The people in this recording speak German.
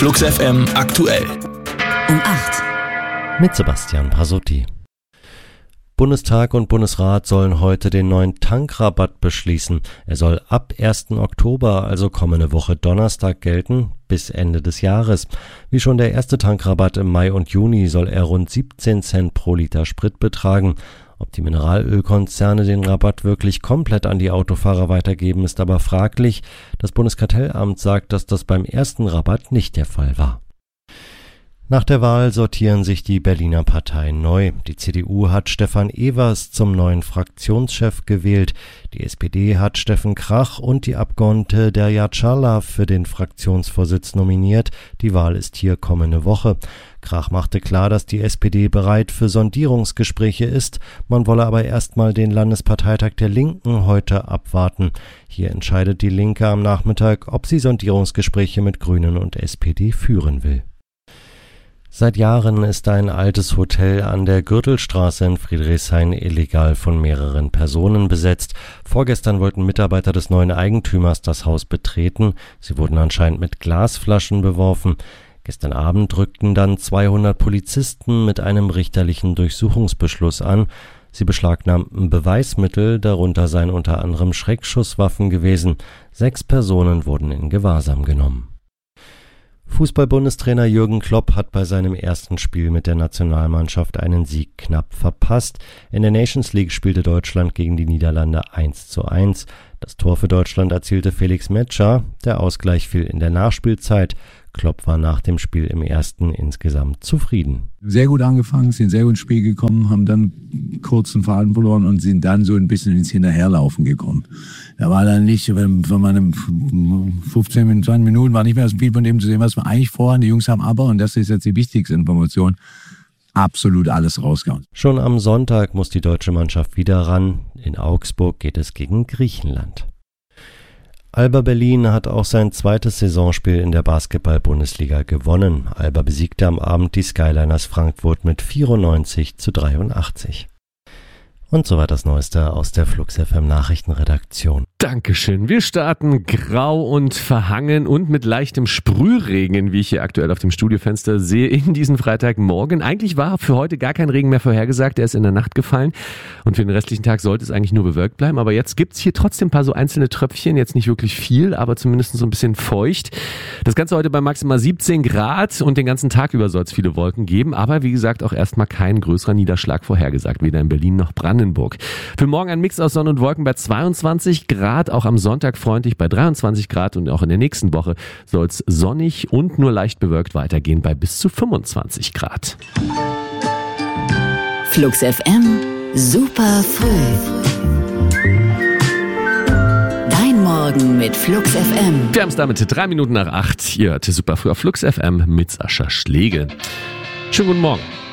Flux FM aktuell. Um 8. Mit Sebastian Pasotti. Bundestag und Bundesrat sollen heute den neuen Tankrabatt beschließen. Er soll ab 1. Oktober, also kommende Woche Donnerstag, gelten, bis Ende des Jahres. Wie schon der erste Tankrabatt im Mai und Juni soll er rund 17 Cent pro Liter Sprit betragen. Ob die Mineralölkonzerne den Rabatt wirklich komplett an die Autofahrer weitergeben, ist aber fraglich. Das Bundeskartellamt sagt, dass das beim ersten Rabatt nicht der Fall war. Nach der Wahl sortieren sich die Berliner Parteien neu. Die CDU hat Stefan Evers zum neuen Fraktionschef gewählt. Die SPD hat Steffen Krach und die Abgeordnete Derya Çağlar für den Fraktionsvorsitz nominiert. Die Wahl ist hier kommende Woche. Krach machte klar, dass die SPD bereit für Sondierungsgespräche ist. Man wolle aber erstmal den Landesparteitag der Linken heute abwarten. Hier entscheidet die Linke am Nachmittag, ob sie Sondierungsgespräche mit Grünen und SPD führen will. Seit Jahren ist ein altes Hotel an der Gürtelstraße in Friedrichshain illegal von mehreren Personen besetzt. Vorgestern wollten Mitarbeiter des neuen Eigentümers das Haus betreten. Sie wurden anscheinend mit Glasflaschen beworfen. Gestern Abend rückten dann 200 Polizisten mit einem richterlichen Durchsuchungsbeschluss an. Sie beschlagnahmten Beweismittel, darunter seien unter anderem Schreckschusswaffen gewesen. 6 Personen wurden in Gewahrsam genommen. Fußball-Bundestrainer Jürgen Klopp hat bei seinem ersten Spiel mit der Nationalmannschaft einen Sieg knapp verpasst. In der Nations League spielte Deutschland gegen die Niederlande 1:1. Das Tor für Deutschland erzielte Felix Metscher. Der Ausgleich fiel in der Nachspielzeit. Klopp war nach dem Spiel im ersten insgesamt zufrieden. Sehr gut angefangen, sind sehr gut ins Spiel gekommen, haben dann kurzen Faden verloren und sind dann so ein bisschen ins Hinterherlaufen gekommen. Da war dann nicht, von meinen 15, 20 Minuten war nicht mehr so viel von dem zu sehen, was wir eigentlich vorhaben. Die Jungs haben aber, und das ist jetzt die wichtigste Information, absolut alles rausgehauen. Schon am Sonntag muss die deutsche Mannschaft wieder ran. In Augsburg geht es gegen Griechenland. Alba Berlin hat auch sein zweites Saisonspiel in der Basketball-Bundesliga gewonnen. Alba besiegte am Abend die Skyliners Frankfurt mit 94:83. Und soweit das Neueste aus der Flux FM Nachrichtenredaktion. Dankeschön. Wir starten grau und verhangen und mit leichtem Sprühregen, wie ich hier aktuell auf dem Studiofenster sehe, in diesen Freitagmorgen. Eigentlich war für heute gar kein Regen mehr vorhergesagt, der ist in der Nacht gefallen und für den restlichen Tag sollte es eigentlich nur bewölkt bleiben. Aber jetzt gibt's hier trotzdem ein paar so einzelne Tröpfchen, jetzt nicht wirklich viel, aber zumindest so ein bisschen feucht. Das Ganze heute bei maximal 17 Grad und den ganzen Tag über soll es viele Wolken geben, aber wie gesagt auch erstmal kein größerer Niederschlag vorhergesagt, weder in Berlin noch Brandenburg. Für morgen ein Mix aus Sonne und Wolken bei 22 Grad, auch am Sonntag freundlich bei 23 Grad und auch in der nächsten Woche soll es sonnig und nur leicht bewölkt weitergehen bei bis zu 25 Grad. Flux FM, super früh. Dein Morgen mit Flux FM. Wir haben es damit 3 Minuten nach 8. Ihr hört super früh auf Flux FM mit Sascha Schlegel. Schönen guten Morgen.